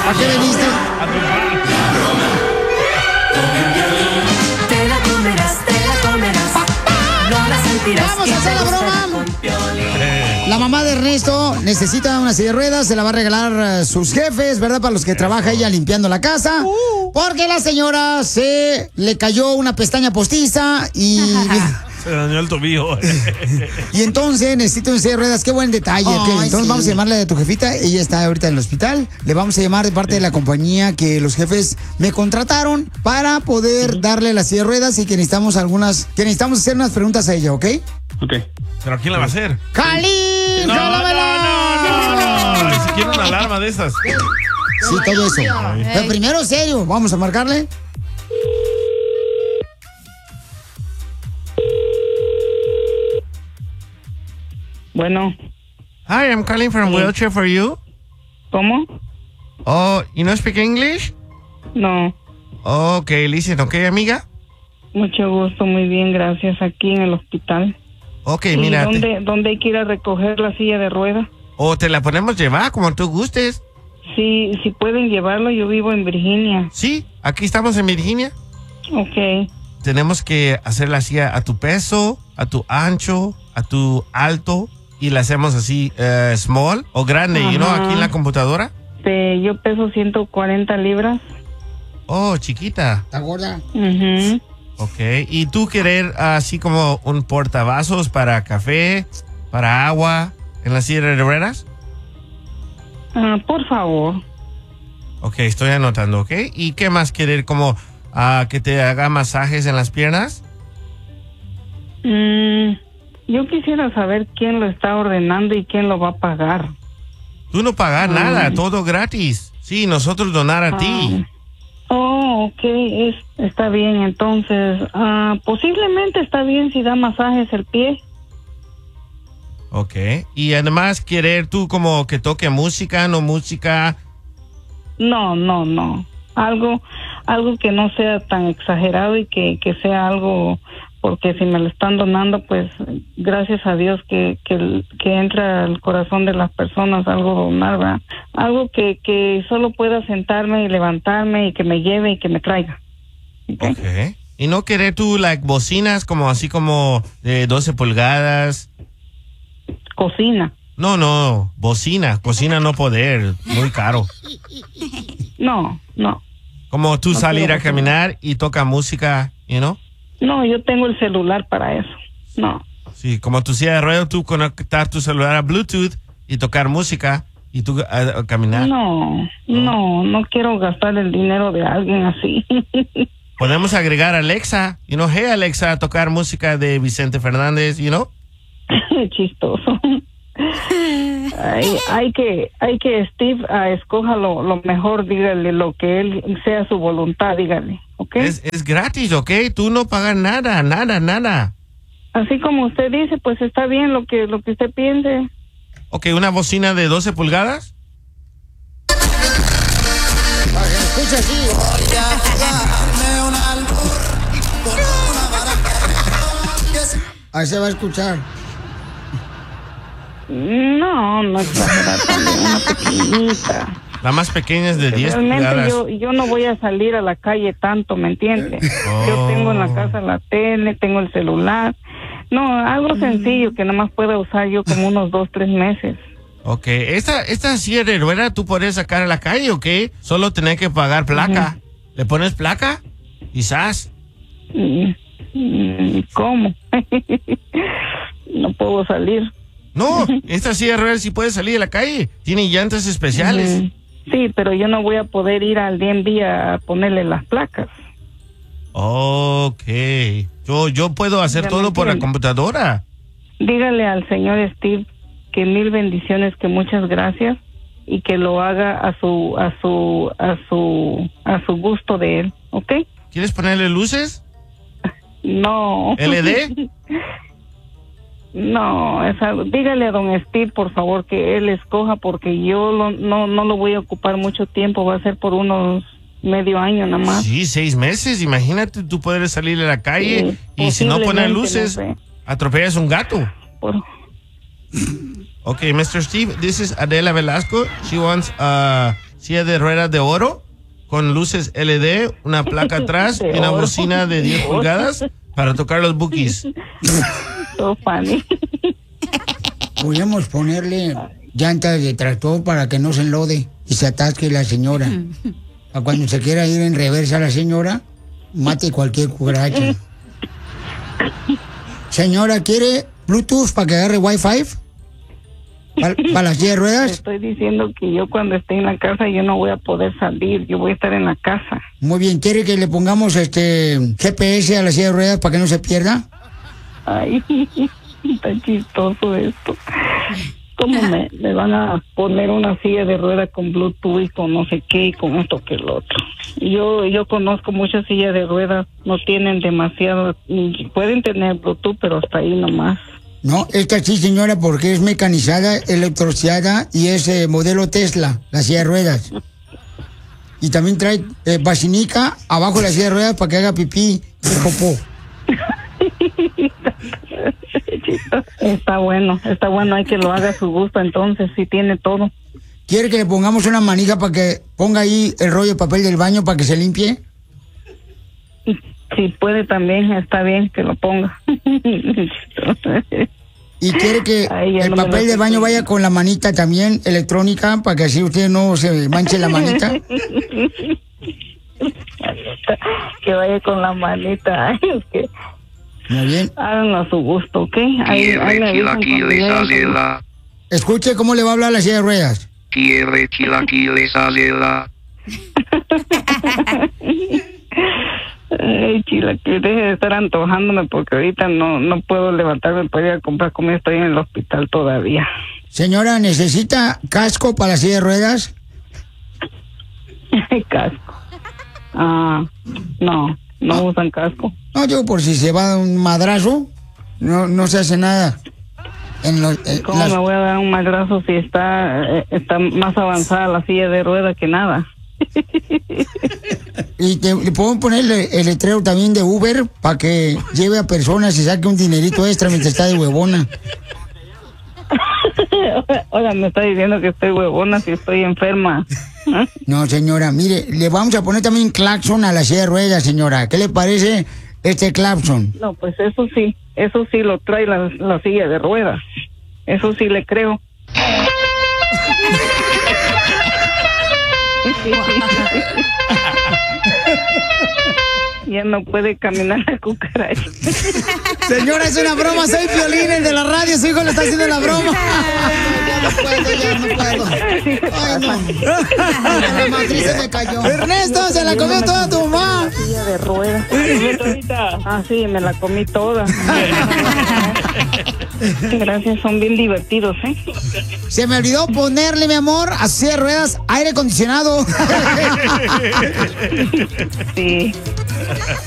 ¿A qué veniste? A triunfar. Te la comerás, no la sentirás. ¡Vamos a hacer la broma! La mamá de Ernesto necesita una silla de ruedas, se la va a regalar a sus jefes, ¿verdad? Para los que trabaja ella limpiando la casa. Porque la señora se le cayó una pestaña postiza y... Se dañó el tobillo. Y entonces necesita una silla de ruedas. Qué buen detalle. Ay, Entonces sí. vamos a llamarle a tu jefita. Ella está ahorita en el hospital. Le vamos a llamar de parte de la compañía que los jefes me contrataron para poder darle la silla de ruedas y que necesitamos hacer unas preguntas a ella, ¿ok? Ok. ¿Pero quién la va a hacer? ¡Cali! No. Si quiero una alarma de esas. Sí, todo eso. Pero primero, serio, vamos a marcarle. Bueno, Hi, I'm calling from Wheelchair for You. ¿cómo? Oh, you don't speak English? No, Okay, listen, okay, amiga. mucho gusto, muy bien, gracias. Aquí en el hospital. Okay, ¿Y mira. dónde hay que ir a recoger la silla de ruedas? O te la podemos llevar como tú gustes. Si pueden llevarlo, yo vivo en Virginia. Sí, aquí estamos en Virginia. Ok, Tenemos que hacer la silla a tu peso, a tu ancho, a tu alto. Y la hacemos así, small o grande, you know, aquí en la computadora. yo peso 140 libras. Oh, chiquita. ¿Está gorda? Ujú. Ok. ¿Y tú querer así como un portavasos para café, para agua, en la silla de ruedas? Por favor. Ok, estoy anotando, ¿ok? ¿Y qué más querer? ¿Como que te haga masajes en las piernas? Yo quisiera saber quién lo está ordenando y quién lo va a pagar. Tú no pagas nada, todo gratis. Sí, nosotros donar a ti. Oh, ok, está bien. Entonces, posiblemente está bien si da masajes el pie. Ok. Y además querer tú como que toque música, no música. No. Algo que no sea tan exagerado y que sea algo, porque si me lo están donando, pues gracias a Dios que entra al corazón de las personas algo donar, ¿verdad? Algo que solo pueda sentarme y levantarme y que me lleve y que me traiga. Ok. Y no querer tú, like, bocinas como así como de 12 pulgadas. Cocina. No, bocina no poder, muy caro. No. Como tú No salir quiero a caminar y toca música, you know? No, yo tengo el celular para eso. No. Sí, como tu silla de ruedas, tú conectar tu celular a Bluetooth y tocar música y tú caminar. No quiero gastar el dinero de alguien así. Podemos agregar a Alexa, you know, hey Alexa, tocar música de Vicente Fernández, you know? Chistoso. Hay que Steve escoja lo mejor, dígale lo que él sea su voluntad, dígale, ¿ok? Es gratis, ¿ok? Tú no pagas nada. Así como usted dice, pues está bien lo que usted piense. Ok, una bocina de 12 pulgadas. Escucha así. Ahí se va a escuchar. No exagerar también, una pequeñita. La más pequeña es de 10 pulgadas. Realmente yo no voy a salir a la calle tanto, ¿me entiende? Yo tengo en la casa la tele, tengo el celular. No, algo sencillo que nomás pueda usar yo como unos 2-3 meses. Ok, esta silla de ruedas tú puedes sacar a la calle, ¿ok? Solo tenés que pagar placa. ¿Le pones placa? Quizás. ¿Cómo? No puedo salir. No, esta silla de ruedas sí puede salir a la calle. Tiene llantas especiales. Sí, pero yo no voy a poder ir al DMV a ponerle las placas. Ok. Yo puedo hacer Ya todo me por la entiende. computadora. Dígale al señor Steve que 1000 bendiciones, que muchas gracias y que lo haga a su gusto de él, ¿ok? ¿Quieres ponerle luces? No. ¿LED? No, dígale a don Steve, por favor, que él escoja, porque yo no lo voy a ocupar mucho tiempo, va a ser por unos medio año nada más. Sí, 6 meses. Imagínate, tú puedes salir a la calle y si no pones posiblemente, luces, no sé. atropellas un gato. Por- Okay, Mr. Steve, this is Adela Velasco. She wants silla de ruedas de oro con luces LED, una placa atrás y una bocina de 10 pulgadas para tocar los bookies. So funny. Podríamos ponerle llantas de tractor para que no se enlode y se atasque la señora. Para cuando se quiera ir en reversa la señora, mate cualquier cucaracha. Señora, ¿quiere Bluetooth para que agarre Wi-Fi? ¿Para las 10 Te ruedas? estoy diciendo que yo cuando esté en la casa yo no voy a poder salir, yo voy a estar en la casa. Muy bien, ¿quiere que le pongamos GPS a la silla de ruedas para que no se pierda? Ay, está chistoso esto. ¿Cómo me van a poner una silla de rueda con Bluetooth y con no sé qué y con esto que el otro? Yo conozco muchas sillas de ruedas, no tienen demasiado, pueden tener Bluetooth, pero hasta ahí nomás. No, esta sí, señora, porque es mecanizada, electrociada y es modelo Tesla, la silla de ruedas. Y también trae vacinica abajo de la silla de ruedas para que haga pipí y popó. Está bueno, hay que lo haga a su gusto, entonces sí tiene todo. ¿Quiere que le pongamos una manija para que ponga ahí el rollo de papel del baño para que se limpie? Si puede también, está bien que lo ponga. ¿Y quiere que el papel del baño vaya con la manita también electrónica para que así usted no se manche la manita? Que vaya con la manita. Ay, es que muy bien. háganlo a su gusto, ¿ok? Ahí me avisan cuando lleguen. Escuche cómo le va a hablar la silla de ruedas. Quiere chilaquiles alela. Ay, Chila, que deje de estar antojándome porque ahorita no puedo levantarme para ir a comprar comida, estoy en el hospital todavía. Señora, ¿necesita casco para la silla de ruedas? Casco. No usan casco. No, yo por si se va un madrazo, no se hace nada. ¿Cómo me voy a dar un madrazo si está más avanzada la silla de ruedas que nada? Y le puedo poner el letrero también de Uber para que lleve a personas y saque un dinerito extra mientras está de huevona. Oiga, me está diciendo que estoy huevona si estoy enferma. No, señora, mire, le vamos a poner también claxon a la silla de ruedas, señora. ¿Qué le parece este claxon? No, pues eso sí lo trae la silla de ruedas. Eso sí le creo. Ya no puede caminar la cucaracha. Señora, es una broma, soy Piolín, el de la radio, su hijo le está haciendo la broma. Ya no puedo. Ay, no. La matriz se me cayó. Ernesto, se la comió toda tu mamá. Silla de ruedas. Sí, me la comí toda. Gracias, son bien divertidos, ¿eh? Se me olvidó ponerle, mi amor, a silla de ruedas, aire acondicionado. Sí.